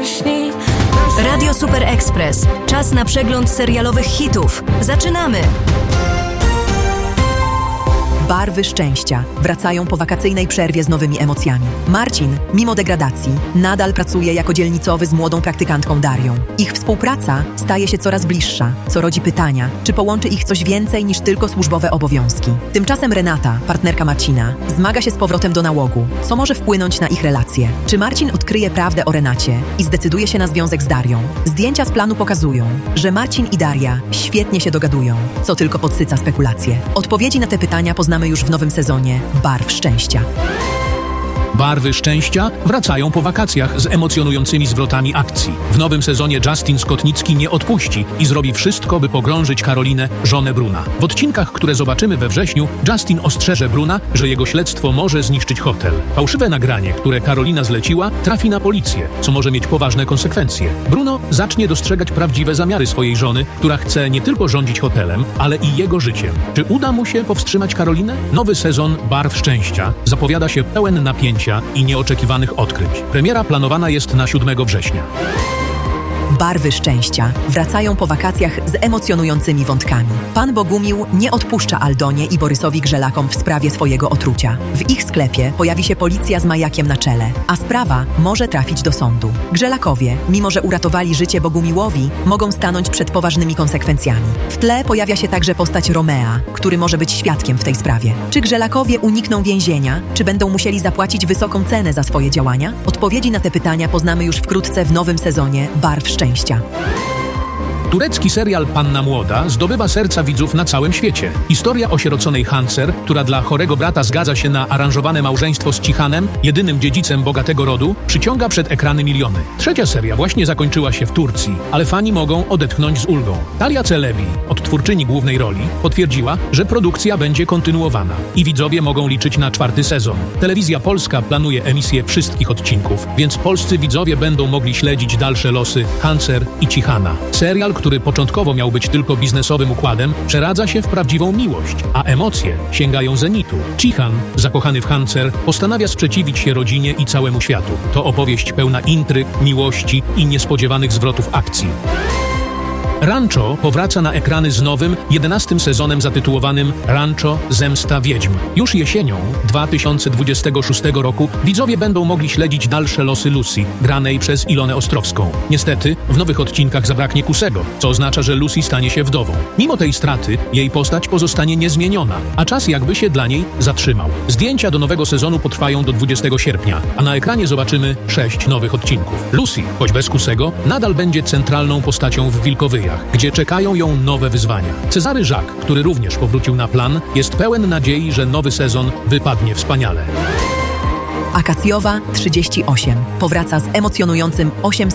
Radio Super Express. Czas na przegląd serialowych hitów. Zaczynamy! Barwy szczęścia wracają po wakacyjnej przerwie z nowymi emocjami. Marcin, mimo degradacji, nadal pracuje jako dzielnicowy z młodą praktykantką Darią. Ich współpraca staje się coraz bliższa, co rodzi pytania, czy połączy ich coś więcej niż tylko służbowe obowiązki. Tymczasem Renata, partnerka Marcina, zmaga się z powrotem do nałogu, co może wpłynąć na ich relacje. Czy Marcin odkryje prawdę o Renacie i zdecyduje się na związek z Darią? Zdjęcia z planu pokazują, że Marcin i Daria świetnie się dogadują, co tylko podsyca spekulacje. Odpowiedzi na te pytania poznamy już w nowym sezonie Barw Szczęścia. Barwy szczęścia wracają po wakacjach z emocjonującymi zwrotami akcji. W nowym sezonie Justin Skotnicki nie odpuści i zrobi wszystko, by pogrążyć Karolinę, żonę Bruna. W odcinkach, które zobaczymy we wrześniu, Justin ostrzeże Bruna, że jego śledztwo może zniszczyć hotel. Fałszywe nagranie, które Karolina zleciła, trafi na policję, co może mieć poważne konsekwencje. Bruno zacznie dostrzegać prawdziwe zamiary swojej żony, która chce nie tylko rządzić hotelem, ale i jego życiem. Czy uda mu się powstrzymać Karolinę? Nowy sezon Barw szczęścia zapowiada się pełen napięcia i nieoczekiwanych odkryć. Premiera planowana jest na 7 września. Barwy szczęścia wracają po wakacjach z emocjonującymi wątkami. Pan Bogumił nie odpuszcza Aldonie i Borysowi Grzelakom w sprawie swojego otrucia. W ich sklepie pojawi się policja z majakiem na czele, a sprawa może trafić do sądu. Grzelakowie, mimo że uratowali życie Bogumiłowi, mogą stanąć przed poważnymi konsekwencjami. W tle pojawia się także postać Romea, który może być świadkiem w tej sprawie. Czy Grzelakowie unikną więzienia, czy będą musieli zapłacić wysoką cenę za swoje działania? Odpowiedzi na te pytania poznamy już wkrótce w nowym sezonie Barw szczęścia. Turecki serial Panna Młoda zdobywa serca widzów na całym świecie. Historia osieroconej Hancer, która dla chorego brata zgadza się na aranżowane małżeństwo z Cihanem, jedynym dziedzicem bogatego rodu, przyciąga przed ekrany miliony. Trzecia seria właśnie zakończyła się w Turcji, ale fani mogą odetchnąć z ulgą. Talia Celebi, odtwórczyni głównej roli, potwierdziła, że produkcja będzie kontynuowana i widzowie mogą liczyć na 4. sezon. Telewizja Polska planuje emisję wszystkich odcinków, więc polscy widzowie będą mogli śledzić dalsze losy Hancer i Cihana. Serial, który początkowo miał być tylko biznesowym układem, przeradza się w prawdziwą miłość, a emocje sięgają zenitu. Cihan, zakochany w Hancer, postanawia sprzeciwić się rodzinie i całemu światu. To opowieść pełna intryg, miłości i niespodziewanych zwrotów akcji. Rancho powraca na ekrany z nowym, 11. sezonem zatytułowanym Rancho – Zemsta Wiedźm. Już jesienią 2026 roku widzowie będą mogli śledzić dalsze losy Lucy, granej przez Ilonę Ostrowską. Niestety, w nowych odcinkach zabraknie Kusego, co oznacza, że Lucy stanie się wdową. Mimo tej straty, jej postać pozostanie niezmieniona, a czas jakby się dla niej zatrzymał. Zdjęcia do nowego sezonu potrwają do 20 sierpnia, a na ekranie zobaczymy 6 nowych odcinków. Lucy, choć bez Kusego, nadal będzie centralną postacią w Wilkowyjach, gdzie czekają ją nowe wyzwania. Cezary Żak, który również powrócił na plan, jest pełen nadziei, że nowy sezon wypadnie wspaniale. Akacjowa 38 powraca z emocjonującym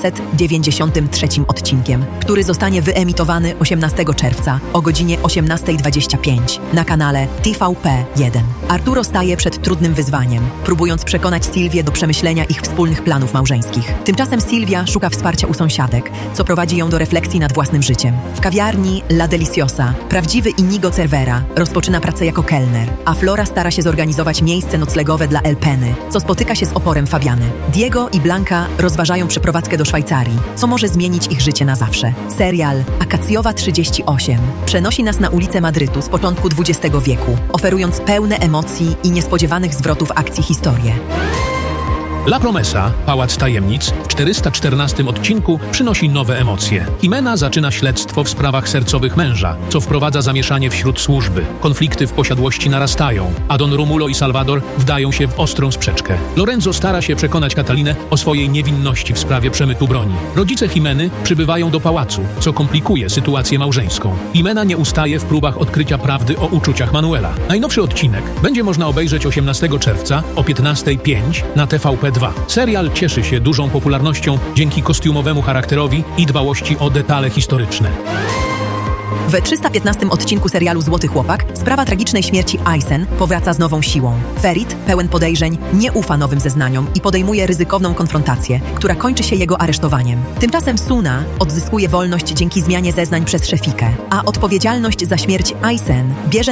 893 odcinkiem, który zostanie wyemitowany 18 czerwca o godzinie 18:25 na kanale TVP1. Arturo staje przed trudnym wyzwaniem, próbując przekonać Sylwię do przemyślenia ich wspólnych planów małżeńskich. Tymczasem Sylwia szuka wsparcia u sąsiadek, co prowadzi ją do refleksji nad własnym życiem. W kawiarni La Deliciosa prawdziwy Inigo Cervera rozpoczyna pracę jako kelner, a Flora stara się zorganizować miejsce noclegowe dla Elpeny, co spotyka się z oporem Fabiany. Diego i Blanka rozważają przeprowadzkę do Szwajcarii, co może zmienić ich życie na zawsze. Serial Akacjowa 38 przenosi nas na ulice Madrytu z początku XX wieku, oferując pełne emocji i niespodziewanych zwrotów akcji historię. La Promesa, Pałac Tajemnic, w 414 odcinku przynosi nowe emocje. Jimena zaczyna śledztwo w sprawach sercowych męża, co wprowadza zamieszanie wśród służby. Konflikty w posiadłości narastają, a Don Romulo i Salvador wdają się w ostrą sprzeczkę. Lorenzo stara się przekonać Katalinę o swojej niewinności w sprawie przemytu broni. Rodzice Jimeny przybywają do pałacu, co komplikuje sytuację małżeńską. Jimena nie ustaje w próbach odkrycia prawdy o uczuciach Manuela. Najnowszy odcinek będzie można obejrzeć 18 czerwca o 15:05 na TVP2. Serial cieszy się dużą popularnością dzięki kostiumowemu charakterowi i dbałości o detale historyczne. W 315 odcinku serialu Złoty Chłopak sprawa tragicznej śmierci Aysen powraca z nową siłą. Ferit, pełen podejrzeń, nie ufa nowym zeznaniom i podejmuje ryzykowną konfrontację, która kończy się jego aresztowaniem. Tymczasem Suna odzyskuje wolność dzięki zmianie zeznań przez Szefikę, a odpowiedzialność za śmierć Aysen bierze